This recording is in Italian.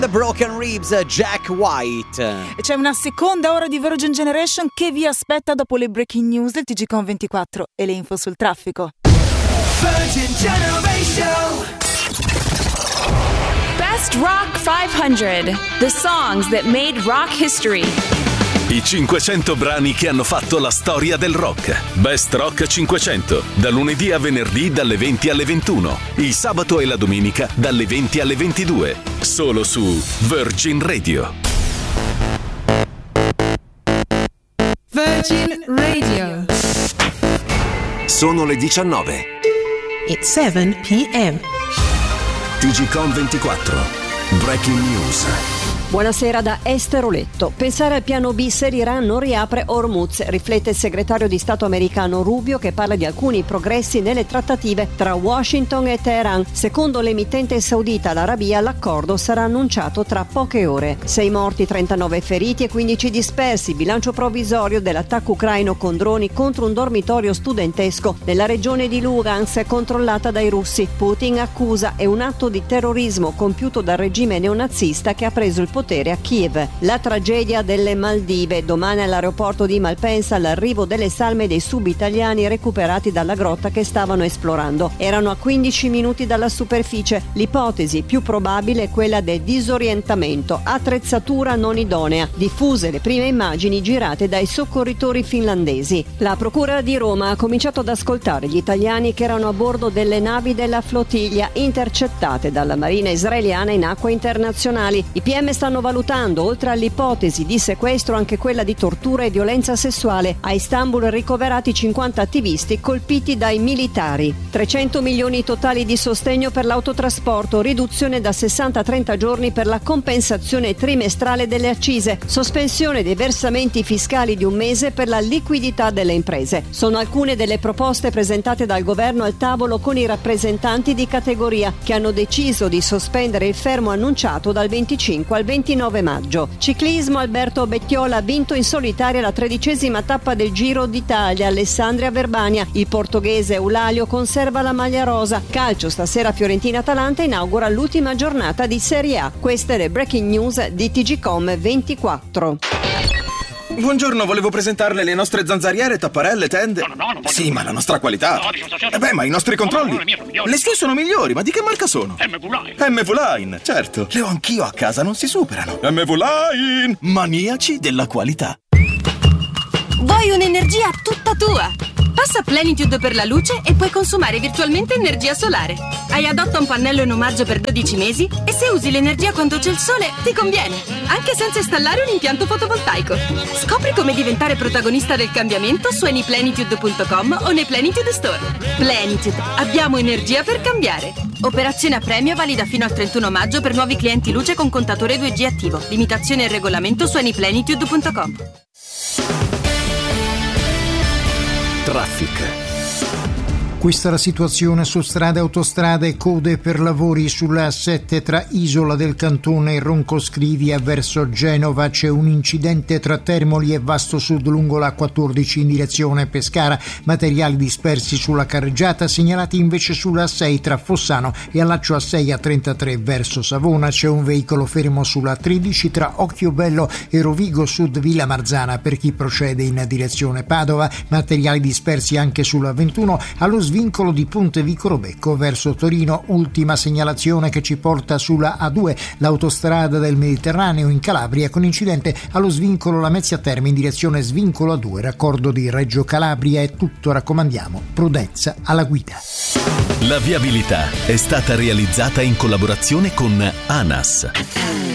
The Broken Ribs, Jack White. E c'è una seconda ora di Virgin Generation che vi aspetta dopo le breaking news del TG Con 24 e le info sul traffico. Virgin Generation. Best Rock 500. The songs that made rock history. I 500 brani che hanno fatto la storia del rock. Best Rock 500. Da lunedì a venerdì dalle 20 alle 21. Il sabato e la domenica dalle 20 alle 22. Solo su Virgin Radio. Virgin Radio. Sono le 19. It's 7 p.m. TG Con 24. Breaking news. Buonasera da Esther Oletto. Pensare al piano B se l'Iran non riapre Hormuz, riflette il segretario di Stato americano Rubio, che parla di alcuni progressi nelle trattative tra Washington e Teheran. Secondo l'emittente saudita l'Arabia, l'accordo sarà annunciato tra poche ore. 6 morti, 39 feriti e 15 dispersi. Bilancio provvisorio dell'attacco ucraino con droni contro un dormitorio studentesco nella regione di Lugansk controllata dai russi. Putin accusa è un atto di terrorismo compiuto dal regime neonazista che ha preso il potere a Kiev. La tragedia delle Maldive. Domani all'aeroporto di Malpensa l'arrivo delle salme dei sub-italiani recuperati dalla grotta che stavano esplorando. Erano a 15 minuti dalla superficie. L'ipotesi più probabile è quella del disorientamento, attrezzatura non idonea. Diffuse le prime immagini girate dai soccorritori finlandesi. La Procura di Roma ha cominciato ad ascoltare gli italiani che erano a bordo delle navi della flottiglia intercettate dalla Marina israeliana in acque internazionali. I PM stanno valutando, oltre all'ipotesi di sequestro, anche quella di tortura e violenza sessuale. A Istanbul ricoverati 50 attivisti colpiti dai militari. 300 milioni totali di sostegno per l'autotrasporto, riduzione da 60 a 30 giorni per la compensazione trimestrale delle accise, sospensione dei versamenti fiscali di un mese per la liquidità delle imprese. Sono alcune delle proposte presentate dal governo al tavolo con i rappresentanti di categoria, che hanno deciso di sospendere il fermo annunciato dal 25 al 29 maggio. Ciclismo. Alberto Bettiola ha vinto in solitaria la 13ª tappa del Giro d'Italia. Alessandria Verbania. Il portoghese Eulalio conserva la maglia rosa. Calcio. Stasera Fiorentina-Atalanta inaugura l'ultima giornata di Serie A. Queste le breaking news di TG Com 24. Buongiorno, volevo presentarle le nostre zanzariere, tapparelle, tende. No, sì, ma la nostra qualità. Ma i nostri controlli. Le sue sono migliori, ma di che marca sono? MV-Line, certo. Le ho anch'io a casa, non si superano. MV-Line, maniaci della qualità. Vuoi un'energia tutta tua? Passa Plenitude per la luce e puoi consumare virtualmente energia solare. Hai Adotta un pannello in omaggio per 12 mesi e se usi l'energia quando c'è il sole ti conviene, anche senza installare un impianto fotovoltaico. Scopri come diventare protagonista del cambiamento su anyplenitude.com o nei Plenitude Store. Plenitude, abbiamo energia per cambiare. Operazione a premio valida fino al 31 maggio per nuovi clienti luce con contatore 2G attivo. Limitazione e regolamento su anyplenitude.com. Traffic. Questa è la situazione su strade, autostrade, code per lavori sulla A7 tra Isola del Cantone e Roncoscrivia verso Genova. C'è un incidente tra Termoli e Vasto Sud lungo la A14 in direzione Pescara. Materiali dispersi sulla carreggiata, segnalati invece sulla A6 tra Fossano e allaccio A6 A33 verso Savona. C'è un veicolo fermo sulla A13 tra Occhiobello e Rovigo Sud Villa Marzana per chi procede in direzione Padova. Materiali dispersi anche sulla 21 allo svincolo di Ponte Vico Robecco verso Torino. Ultima segnalazione che ci porta sulla A2, l'autostrada del Mediterraneo in Calabria, con incidente allo svincolo Lamezia Terme in direzione svincolo A2, raccordo di Reggio Calabria. È tutto, raccomandiamo prudenza alla guida. La viabilità è stata realizzata in collaborazione con ANAS.